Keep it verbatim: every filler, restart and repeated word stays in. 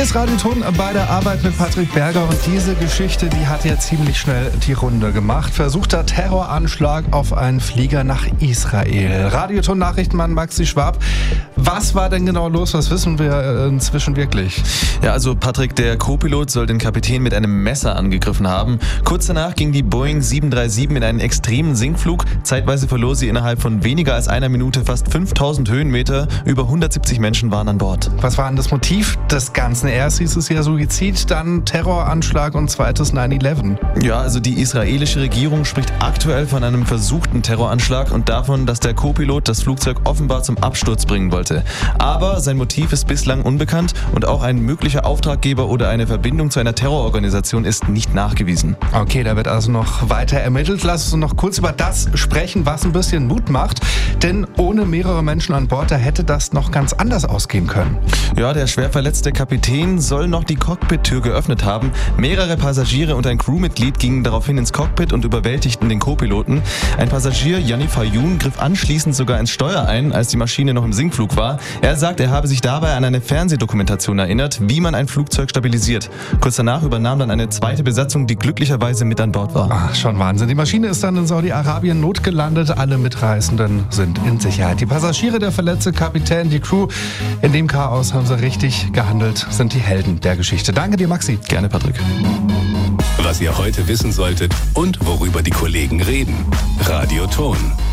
ist Radio Ton bei der Arbeit mit Patrick Berger und diese Geschichte, die hat ja ziemlich schnell die Runde gemacht. Versuchter Terroranschlag auf einen Flieger nach Israel. Radio Ton Nachrichtenmann Maxi Schwab. Was war denn genau los? Was wissen wir inzwischen wirklich? Ja, also Patrick, der Co-Pilot soll den Kapitän mit einem Messer angegriffen haben. Kurz danach ging die Boeing sieben drei sieben in einen extremen Sinkflug. Zeitweise verlor sie innerhalb von weniger als einer Minute fast fünftausend Höhenmeter. Über hundertsiebzig Menschen waren an Bord. Was war denn das Motiv des Ganzen? Erst hieß es ja Suizid, dann Terroranschlag und zweites neun elf. Ja, also die israelische Regierung spricht aktuell von einem versuchten Terroranschlag und davon, dass der Co-Pilot das Flugzeug offenbar zum Absturz bringen wollte. Aber sein Motiv ist bislang unbekannt und auch ein möglicher Auftraggeber oder eine Verbindung zu einer Terrororganisation ist nicht nachgewiesen. Okay, da wird also noch weiter ermittelt. Lass uns noch kurz über das sprechen, was ein bisschen Mut macht. Denn ohne mehrere Menschen an Bord, da hätte das noch ganz anders ausgehen können. Ja, der schwer verletzte Kapitän soll noch die Cockpit-Tür geöffnet haben. Mehrere Passagiere und ein Crewmitglied gingen daraufhin ins Cockpit und überwältigten den Co-Piloten. Ein Passagier, Yanni Fayoun, griff anschließend sogar ins Steuer ein, als die Maschine noch im Sinkflug war. Er sagt, er habe sich dabei an eine Fernsehdokumentation erinnert, wie man ein Flugzeug stabilisiert. Kurz danach übernahm dann eine zweite Besatzung, die glücklicherweise mit an Bord war. Ach, schon Wahnsinn. Die Maschine ist dann in Saudi-Arabien notgelandet. Alle Mitreisenden sind in Sicherheit. Die Passagiere, der verletzte Kapitän, die Crew, in dem Chaos haben sie richtig gehandelt, sind die Helden der Geschichte. Danke dir, Maxi. Gerne, Patrick. Was ihr heute wissen solltet und worüber die Kollegen reden. Radio Ton.